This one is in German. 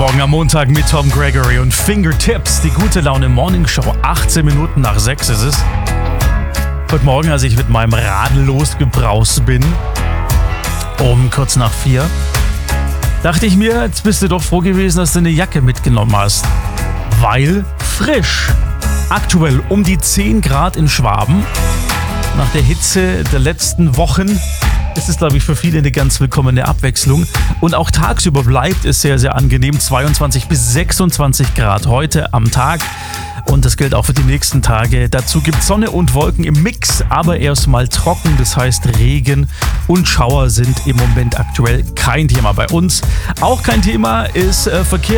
Morgen am Montag mit Tom Gregory und Fingertips, die gute Laune Morning Show. 18 Minuten nach 6 ist es. Heute Morgen, als ich mit meinem Radl losgebraust bin, um kurz nach 4, dachte ich mir, jetzt bist du doch froh gewesen, dass du eine Jacke mitgenommen hast. Weil frisch. Aktuell um die 10 Grad in Schwaben. Nach der Hitze der letzten Wochen ist es, glaube ich, für viele eine ganz willkommene Abwechslung. Und auch tagsüber bleibt es sehr, sehr angenehm. 22 bis 26 Grad heute am Tag. Und das gilt auch für die nächsten Tage. Dazu gibt es Sonne und Wolken im Mix, aber erstmal trocken. Das heißt, Regen und Schauer sind im Moment aktuell kein Thema bei uns. Auch kein Thema ist Verkehr.